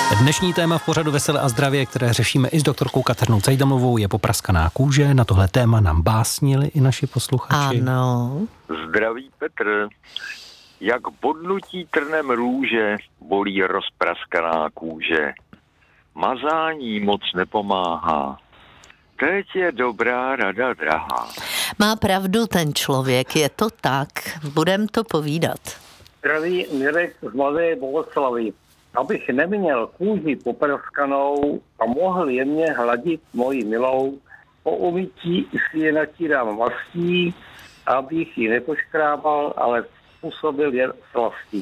Dnešní téma v pořadu Veselé a zdravě, které řešíme i s doktorkou Kateřinou Cejdamovou, je popraskaná kůže. Na tohle téma nám básnili i naši posluchači. Ano. Zdraví Petr. Jak bodnutí trnem růže bolí rozpraskaná kůže. Mazání moc nepomáhá. Teď je dobrá rada drahá. Má pravdu ten člověk, je to tak. Budem to povídat. Zdraví Mirek z Mladé Bohoslavy. Abych neměl kůži popraskanou a mohl jemně hladit moji milou, po umytí si je natírám mastí, abych ji nepoškrábal, ale způsobil jen slastí.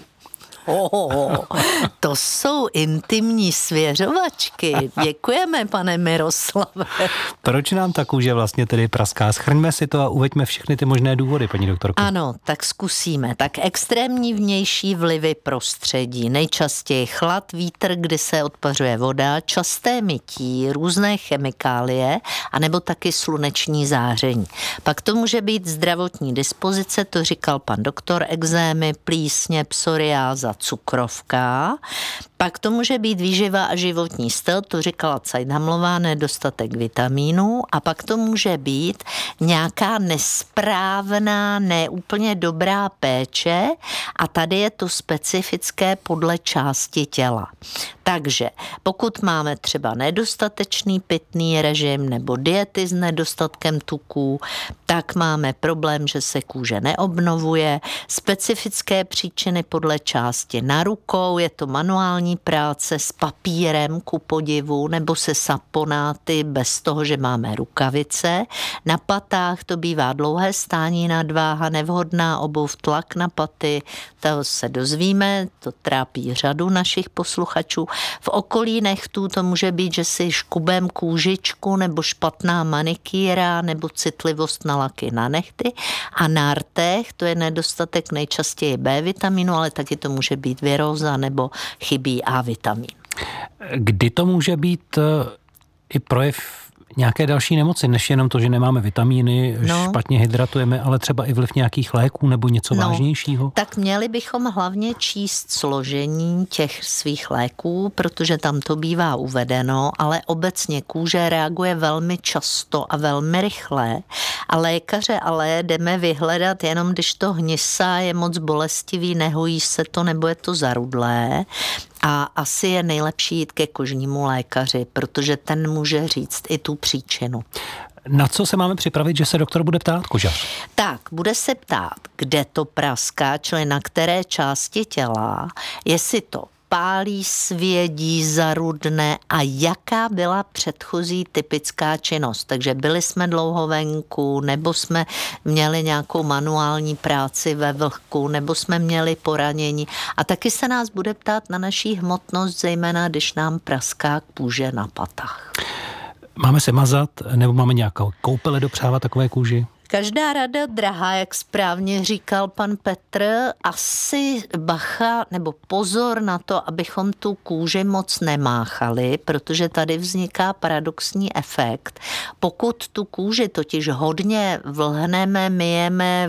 To jsou intimní svěřovačky. Děkujeme, pane Miroslave. Proč nám ta kůže vlastně tedy praská? Shrňme si to a uveďme všechny ty možné důvody, paní doktorko. Ano, tak zkusíme. Tak extrémní vnější vlivy prostředí. Nejčastěji chlad, vítr, kdy se odpařuje voda, časté mytí, různé chemikálie, anebo taky sluneční záření. Pak to může být zdravotní dispozice, to říkal pan doktor, ekzémy, plísně, psoriáza, cukrovka. Pak to může být výživa a životní styl, to říkala Cajdamová, nedostatek vitamínů, a pak to může být nějaká nesprávná, neúplně dobrá péče a tady je to specifické podle části těla. Takže pokud máme třeba nedostatečný pitný režim nebo diety s nedostatkem tuků, tak máme problém, že se kůže neobnovuje. Specifické příčiny podle části na rukou, je to manuální práce s papírem ku podivu nebo se saponáty bez toho, že máme rukavice. Na patách to bývá dlouhé stání, nadváha, nevhodná obuv, tlak na paty, to se dozvíme, to trápí řadu našich posluchačů. V okolí nechtů to může být, že si škubem kůžičku nebo špatná manikýra nebo citlivost na laky na nehty, a na rtech to je nedostatek nejčastěji B vitaminu, ale taky to může být viróza nebo chybí A vitamin. Kdy to může být i projev nějaké další nemoci, než jenom to, že nemáme vitamíny, špatně hydratujeme, ale třeba i vliv nějakých léků nebo něco vážnějšího? Tak měli bychom hlavně číst složení těch svých léků, protože tam to bývá uvedeno, ale obecně kůže reaguje velmi často a velmi rychle a lékaře ale jdeme vyhledat jenom, když to hnisá, je moc bolestivý, nehojí se to nebo je to zarudlé. A asi je nejlepší jít ke kožnímu lékaři, protože ten může říct i tu příčinu. Na co se máme připravit, že se doktor bude ptát, kožař? Tak, bude se ptát, kde to praská, čili na které části těla, jestli to pálí, svědí, zarudne a jaká byla předchozí typická činnost. Takže byli jsme dlouho venku, nebo jsme měli nějakou manuální práci ve vlhku, nebo jsme měli poranění. A taky se nás bude ptát na naší hmotnost, zejména když nám praská kůže na patách. Máme se mazat, nebo máme nějakou koupele dopřávat takové kůži? Každá rada drahá, jak správně říkal pan Petr, asi bacha nebo pozor na to, abychom tu kůži moc nemáchali, protože tady vzniká paradoxní efekt. Pokud tu kůži totiž hodně vlhneme, myjeme,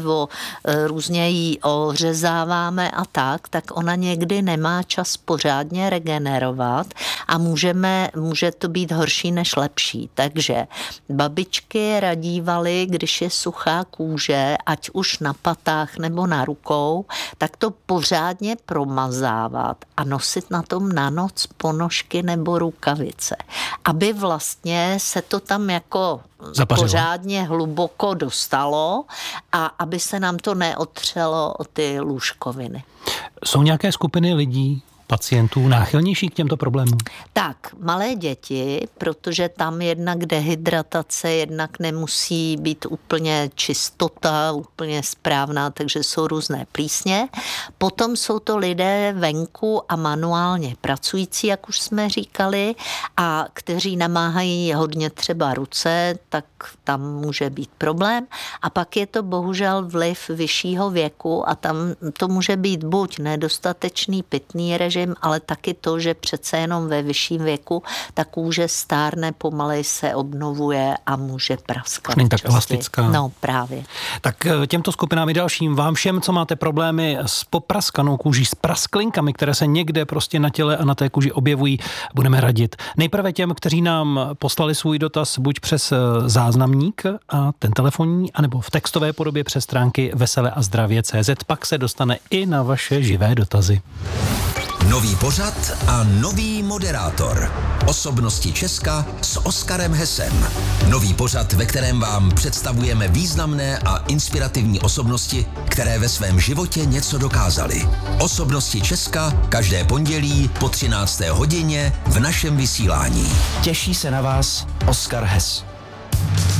různě ji ořezáváme a tak ona někdy nemá čas pořádně regenerovat a může to být horší než lepší. Takže babičky radívaly, když je suchá kůže, ať už na patách nebo na rukou, tak to pořádně promazávat a nosit na tom na noc ponožky nebo rukavice, aby vlastně se to tam jako zapařilo, pořádně hluboko dostalo a aby se nám to neotřelo o ty lůžkoviny. Jsou nějaké skupiny lidí, pacientů náchylnější k těmto problémům? Tak, malé děti, protože tam jednak dehydratace, jednak nemusí být úplně čistota, úplně správná, takže jsou různé plísně. Potom jsou to lidé venku a manuálně pracující, jak už jsme říkali, a kteří namáhají hodně třeba ruce, tak tam může být problém. A pak je to bohužel vliv vyššího věku a tam to může být buď nedostatečný pitný režim, režim, ale taky to, že přece jenom ve vyšším věku ta kůže stárne, pomalej se obnovuje a může praskat. Není tak elastická. No právě. Tak těmto skupinám i dalším, vám všem, co máte problémy s popraskanou kůží, s prasklinkami, které se někde prostě na těle a na té kůži objevují, budeme radit. Nejprve těm, kteří nám poslali svůj dotaz buď přes záznamník a ten telefonní, anebo v textové podobě přes stránky veseleazdravě.cz. Pak se dostane i na vaše živé dotazy. Nový pořad a nový moderátor. Osobnosti Česka s Oskarem Hessem. Nový pořad, ve kterém vám představujeme významné a inspirativní osobnosti, které ve svém životě něco dokázaly. Osobnosti Česka každé pondělí po 13. hodině v našem vysílání. Těší se na vás Oskar Hess.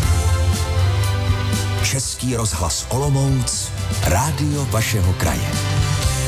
Český rozhlas Olomouc, rádio vašeho kraje.